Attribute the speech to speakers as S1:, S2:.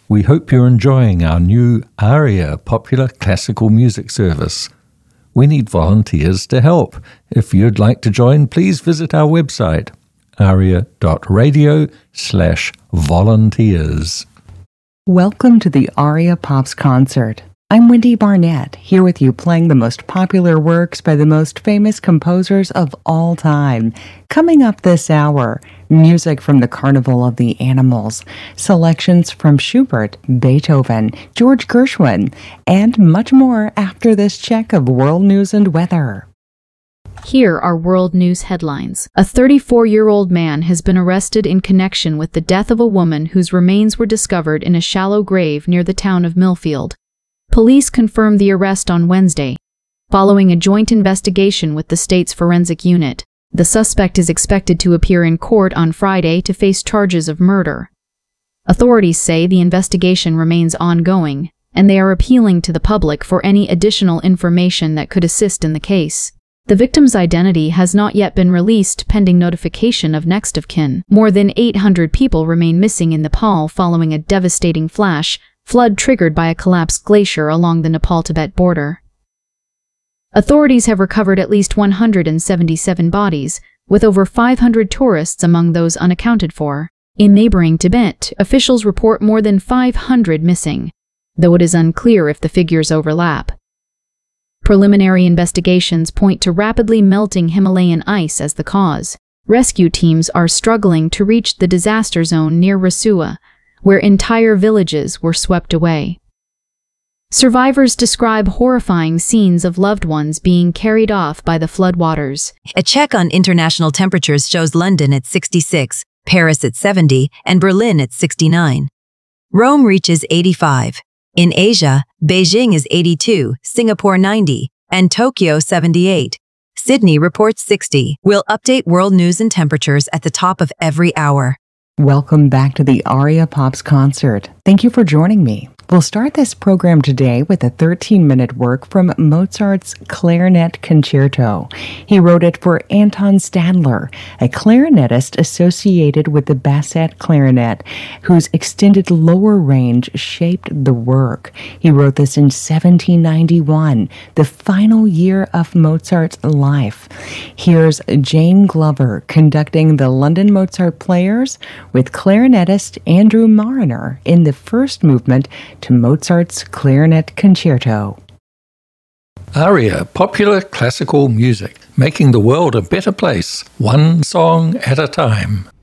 S1: We hope you're enjoying our new ARIA Popular Classical Music service. We need volunteers to help. If you'd like to join, please visit our website, aria.radio/volunteers.
S2: Welcome to the ARIA Pops Concert. I'm Wendy Barnett, here with you playing the most popular works by the most famous composers of all time. Coming up this hour, music from the Carnival of the Animals, selections from Schubert, Beethoven, George Gershwin, and much more after this check of world news and weather.
S3: Here are world news headlines. A 34-year-old man has been arrested in connection with the death of a woman whose remains were discovered in a shallow grave near the town of Millfield. Police confirmed the arrest on Wednesday, following a joint investigation with the state's forensic unit. The suspect is expected to appear in court on Friday to face charges of murder. Authorities say the investigation remains ongoing, and they are appealing to the public for any additional information that could assist in the case. The victim's identity has not yet been released pending notification of next of kin. More than 800 people remain missing in Nepal following a devastating flash flood triggered by a collapsed glacier along the Nepal-Tibet border. Authorities have recovered at least 177 bodies, with over 500 tourists among those unaccounted for. In neighboring Tibet, officials report more than 500 missing, though it is unclear if the figures overlap. Preliminary investigations point to rapidly melting Himalayan ice as the cause. Rescue teams are struggling to reach the disaster zone near Rasua, where entire villages were swept away. Survivors describe horrifying scenes of loved ones being carried off by the floodwaters.
S4: A check on international temperatures shows London at 66, Paris at 70, and Berlin at 69. Rome reaches 85. In Asia, Beijing is 82, Singapore 90, and Tokyo 78. Sydney reports 60. We'll update world news and temperatures at the top of every hour.
S2: Welcome back to the ARIA Pops Concert. Thank you for joining me. We'll start this program today with a 13-minute work from Mozart's Clarinet Concerto. He wrote it for Anton Stadler, a clarinetist associated with the bassette clarinet, whose extended lower range shaped the work. He wrote this in 1791, the final year of Mozart's life. Here's Jane Glover conducting the London Mozart Players with clarinetist Andrew Marriner in the first movement to Mozart's Clarinet Concerto.
S1: ARIA Popular Classical Music, making the world a better place, one song at a time.